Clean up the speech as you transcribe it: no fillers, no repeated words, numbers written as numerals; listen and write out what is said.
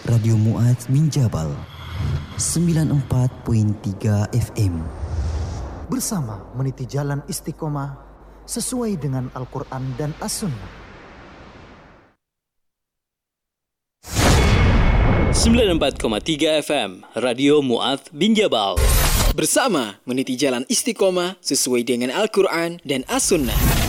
Radio Mu'adz min Jabal 94.3 FM. Bersama meniti jalan istiqomah sesuai dengan Al-Quran dan As-Sunnah. 94.3 FM Radio Mu'adz bin Jabal. Bersama meniti jalan istiqomah sesuai dengan Al-Quran dan As-Sunnah.